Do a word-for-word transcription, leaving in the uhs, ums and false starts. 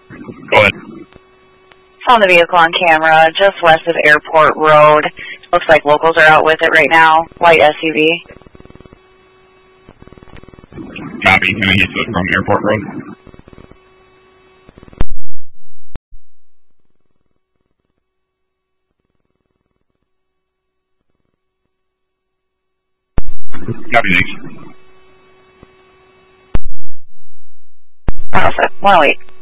Go ahead. Found the vehicle on camera just west of Airport Road. Looks like locals are out with it right now. White S U V. Copy. And he's from Airport Road. Copy, thanks. Oh, so, one oh eight.